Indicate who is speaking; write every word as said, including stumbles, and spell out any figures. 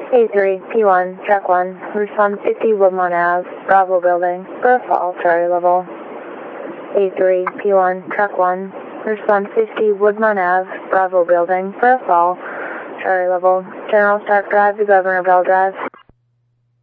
Speaker 1: A three, P one, Track one, respond fifty Woodlawn Ave, Bravo Building, Burr Fall, Charlie Level. A three, P one, Track one, respond fifty Woodlawn Ave, Bravo Building, Burr Fall, Charlie Level. General Stark Drive to Governor Bell Drive.